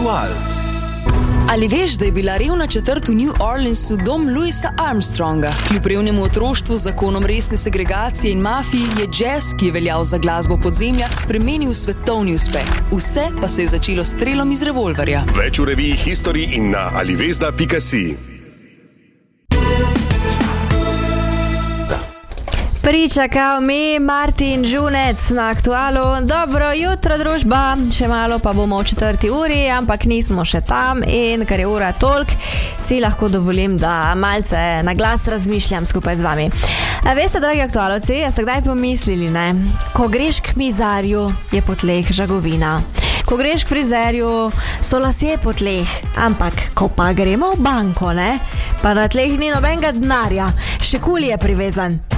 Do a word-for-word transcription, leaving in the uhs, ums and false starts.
Aktual. Ali veš, da je bila revna četrt v New Orleansu dom Louisa Armstronga? Kljub revnemu otroštvu, zakonom resne segregacije in mafiji je jazz, ki je veljal za glasbo podzemlja, spremenil v svetovni uspeh. Vse pa se je začelo s strelom iz revolverja. Več v reviji History in na alivezda pika si. Priča kao mi, Martin Žunec na Aktualu. Dobro jutro, družba. Še malo pa bomo v četrti uri, ampak nismo še tam in ker je ura tolk, si lahko dovolim, da malce na glas razmišljam skupaj z vami. A veste, dragi aktualovci, ste kdaj pomislili, ne? Ko greš k mizarju, je po tleh žagovina. Ko greš k frizerju, so lasje po tleh. Ampak, ko pa gremo v banko, ne? Pa na tleh ni nobenega denarja, še kul je privezan.